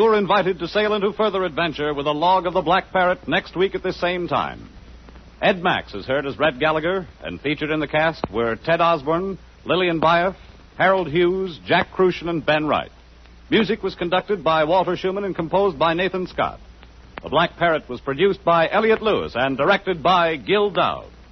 you're invited to sail into further adventure with a log of the Black Parrot next week at the same time. Ed Max is heard as Red Gallagher, and featured in the cast were Ted Osborne, Lillian Buyeff, Harold Hughes, Jack Crucian, and Ben Wright. Music was conducted by Walter Schumann and composed by Nathan Scott. The Black Parrot was produced by Elliott Lewis and directed by Gil Dowd.